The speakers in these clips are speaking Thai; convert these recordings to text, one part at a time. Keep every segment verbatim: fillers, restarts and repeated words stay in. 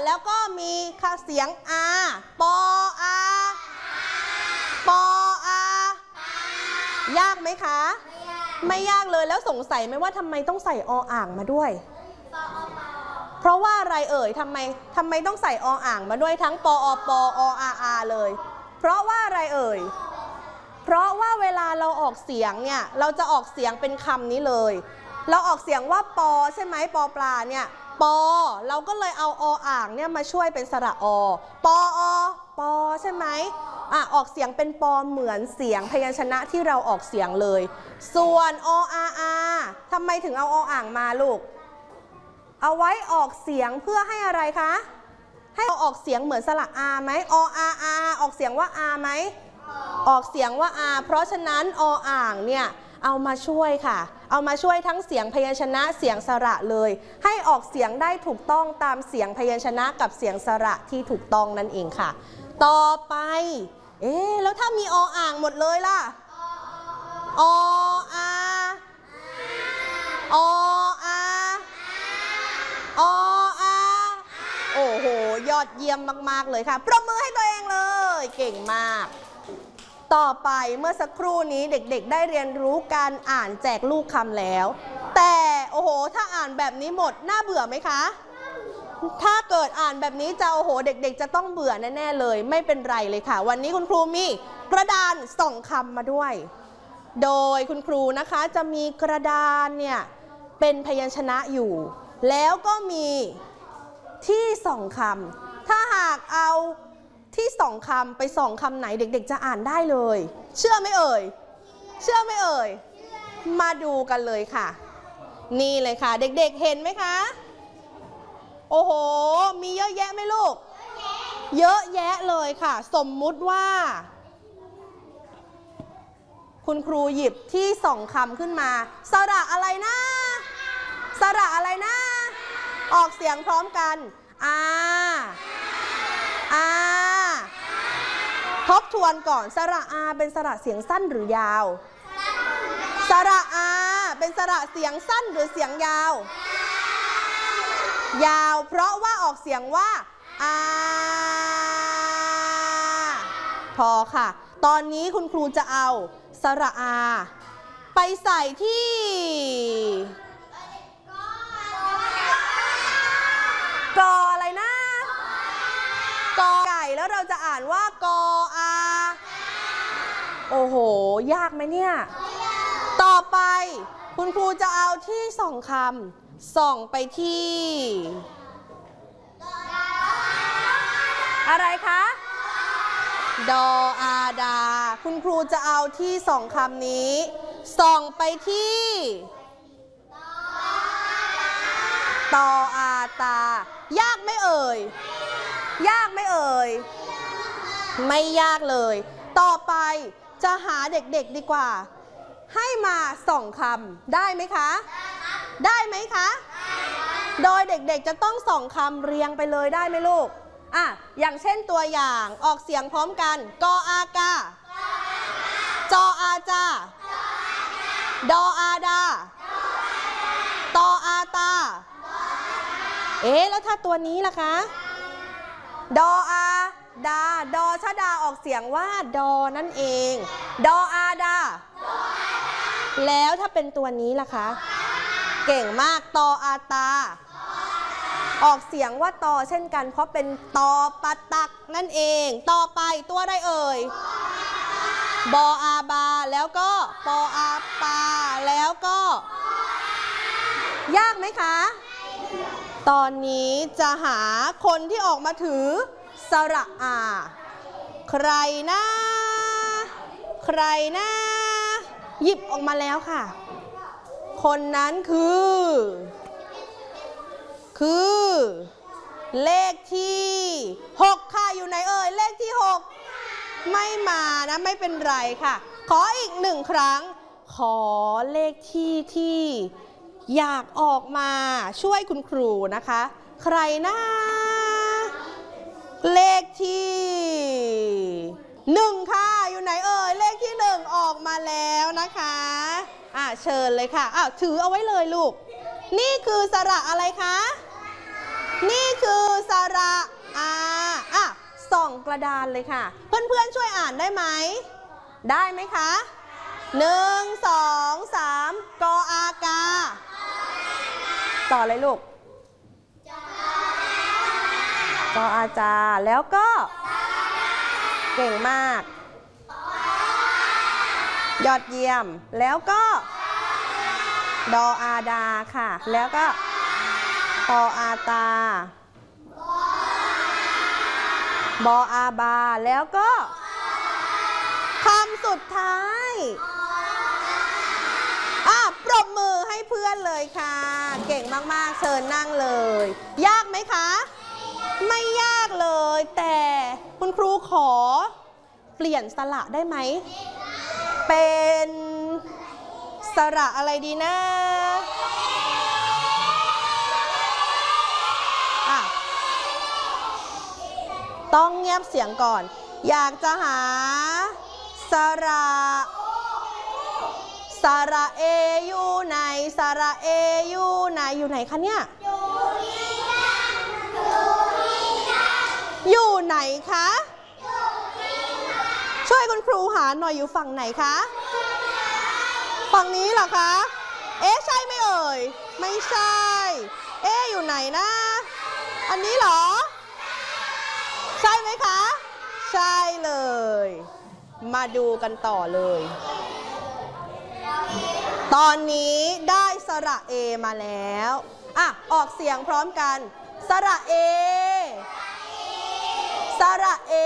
แล้วก็มีเสียงอาปออาปออายากไหมคะไม่ยากเลยแล้วสงสัยไหมว่าทำไมต้องใส่ออ่างมาด้วยเพราะว่าอะไรเอ่ยทำไมทำไมต้องใส่ออ่างมาด้วยทั้งปอปออาอาเลยเพราะว่าอะไรเอ่ยเพราะว่าเวลาเราออกเสียงเนี่ยเราจะออกเสียงเป็นคำนี้เลยเราออกเสียงว่าปอใช่ไหมปอปลาเนี่ยปอเราก็เลยเอาออ่างเนี่ยมาช่วยเป็นสระอปออปอใช่ไหมอ่ะออกเสียงเป็นปอเหมือนเสียงพยัญชนะที่เราออกเสียงเลยส่วนออาอาทำไมถึงเอาออ่างมาลูกเอาไว้ออกเสียงเพื่อให้อะไรคะให้เราออกเสียงเหมือนสระอาไหมออาอาออกเสียงว่าอาไหมออกเสียงว่าอาเพราะฉะนั้นออ่างเนี่ยเอามาช่วยค่ะเอามาช่วยทั้งเสียงพยัญชนะเสียงสระเลยให้ออกเสียงได้ถูกต้องตามเสียงพยัญชนะกับเสียงสระที่ถูกต้องนั่นเองค่ะต่อไปเอ๊ะแล้วถ้ามีออ่างหมดเลยล่ะออาออาออาโอ้โหยอดเยี่ยมมากๆเลยค่ะปรบมือให้ตัวเองเลยเก่งมากต่อไปเมื่อสักครู่นี้เด็กๆได้เรียนรู้การอ่านแจกลูกคำแล้วแต่โอ้โหถ้าอ่านแบบนี้หมดน่าเบื่อไหมคะถ้าเกิดอ่านแบบนี้จะโอ้โหเด็กๆจะต้องเบื่อแน่ๆเลยไม่เป็นไรเลยค่ะวันนี้คุณครูมีกระดานส่องคำมาด้วยโดยคุณครูนะคะจะมีกระดานเนี่ยเป็นพยัญชนะอยู่แล้วก็มีที่ส่องคำถ้าหากเอาที่ส่องคำไปส่องคำไหนเด็กๆจะอ่านได้เลยเชื่อไหมเอ่ยเชื่อไหมเอ่ยมาดูกันเลยค่ะนี่เลยค่ะเด็กๆเห็นไหมคะโอ้โหมีเยอะแยะไหมลูกเยอะแยะเลยค่ะสมมุติว่าคุณครูหยิบที่ส่องคำขึ้นมาสระอะไรนะสระอะไรนะออกเสียงพร้อมกันอาอาทบทวนก่อนสระอาเป็นสระเสียงสั้นหรือยาวสระอาเป็นสระเสียงสั้นหรือเสียงยาวยาวเพราะว่าออกเสียงว่าอาพอค่ะตอนนี้คุณครูจะเอาสระอาไปใส่ที่กออะไรนะกอไก่แล้วเราจะอ่านว่ากออาโอ้โหยากไหมเนี่ยต่อไปคุณครูจะเอาที่ส่องคำส่องไปที่อะไรคะดออาดาคุณครูจะเอาที่ส่องคำนี้ส่องไปที่ตออาตายากไหมเอ่ยยากไหมเอ่ยไม่ยากเลยต่อไปจะหาเด็กๆดีกว่าให้มาส่องคำได้ไหมคะได้ไหมคะโดยเด็กๆจะต้องส่องคำเรียงไปเลยได้ไหมลูกอ่ะอย่างเช่นตัวอย่างออกเสียงพร้อมกันกออากาจออาจาดออาดาตออาตาเอ๊ะแล้วถ้าตัวนี้ล่ะคะดออาดาดอชะดาออกเสียงว่าดอนั่นเองดออาดาแล้วถ้าเป็นตัวนี้ล่ะคะเก่งมากตออาตาออกเสียงว่าตอเช่นกันเพราะเป็นตอปะตักนั่นเองต่อไปตัวอะไรเอ่ยบออาบาแล้วก็ปออาปาแล้วก็ยากไหมคะตอนนี้จะหาคนที่ออกมาถือสระอาใครนะใครนะหยิบออกมาแล้วค่ะคนนั้นคือคือเลขที่หกค่ะอยู่ไหนเอ่ยเลขที่หกไม่มานะไม่เป็นไรค่ะขออีกหนึ่งครั้งขอเลขที่ที่อยากออกมาช่วยคุณครูนะคะใครนะเลขที่หนึ่งค่ะอยู่ไหนเอ่ยเลขที่หนึ่งออกมาแล้วนะคะอ่ะเชิญเลยค่ะอ้าวถือเอาไว้เลยลูกนี่คือสระอะไรคะนี่คือสระระดานเลยค่ะ เพื่อนๆช่วยอ่านได้ไหมได้ไหมคะหนึ่งสองสามกออากาต่อเลยลูกกออาจาแล้วก็เก่งมากยอดเยี่ยมแล้วก็ดออาดาค่ะแล้วก็ตออาตาบออาบาแล้วก็คำสุดท้ายอ่ะปรบมือให้เพื่อนเลยค่ะเก่งมากๆเชิญนั่งเลยยากไหมคะไม่ยากเลยแต่คุณครูขอเปลี่ยนสระได้ไหมเป็นสระอะไรดีนะอ่ะต้องเงียบเสียงก่อนอยากจะหาสระสระเออยู่ไหนสระเออยู่ไหนอยู่ไหนคะเนี่ยอยู่ไหนคะช่วยคุณครูหาหน่อยอยู่ฝั่งไหนคะฝั่งนี้เหรอคะเอ๊ะใช่ไหมเอ่ยไม่ใช่เอ๊ะอยู่ไหนนะอันนี้เหรอใช่ไหมคะใช่เลยมาดูกันต่อเลยตอนนี้ได้สระเอมาแล้วอ่ะออกเสียงพร้อมกันสระเอสระเอ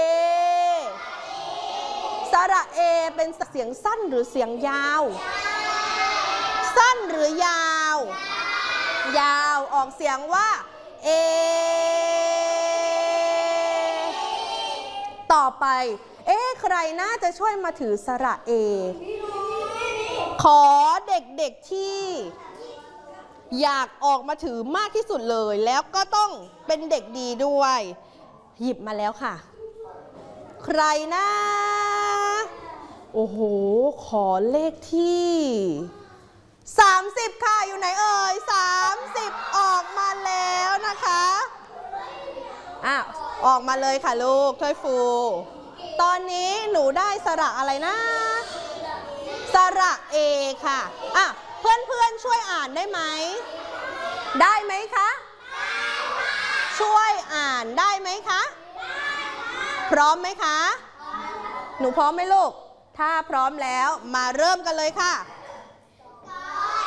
สระเอเป็นเสียงสั้นหรือเสียงยาวสั้นหรือยาวยาวออกเสียงว่าเอต่อไปเอ๊ะใครน่าจะช่วยมาถือสระเอขอเด็กๆที่อยากออกมาถือมากที่สุดเลยแล้วก็ต้องเป็นเด็กดีด้วยหยิบมาแล้วค่ะใครนะโอ้โหขอเลขที่สามสิบค่ะอยู่ไหนเอ่ยสามสิบออกมาแล้วนะคะอ่ะออกมาเลยค่ะลูกถ้วยฟูตอนนี้หนูได้สระอะไรนะสระเอค่ะอ่ะเพื่อนๆช่วยอ่านได้ไหมได้ไหมคะช่วยอ่านได้ไหมคะพร้อมไหมคะหนูพร้อมไหมลูกถ้าพร้อมแล้วมาเริ่มกันเลยค่ะ